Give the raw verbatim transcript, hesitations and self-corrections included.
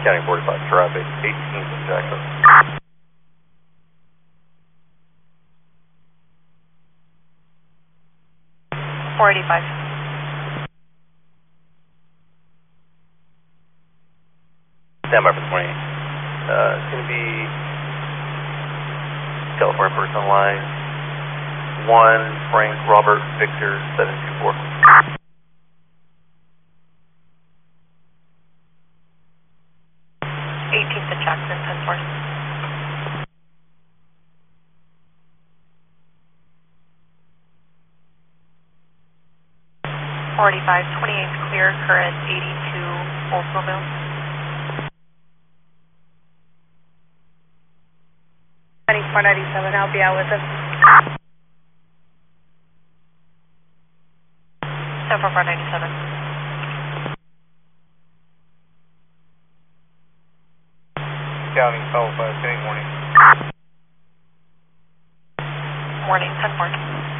County forty-five, traffic, eighteenth and Jackson. four eighty-five. Stand by for twenty. Uh, it's going to be California person line one, Frank Robert Victor seven two four. eighteenth and Jackson, ten four. forty-five, twenty-eight clear, current eighty-two, Oldsmobile. ninety-four ninety-seven, I'll be out with him. ten four four ninety-seven. County, California, morning. Morning, ten four.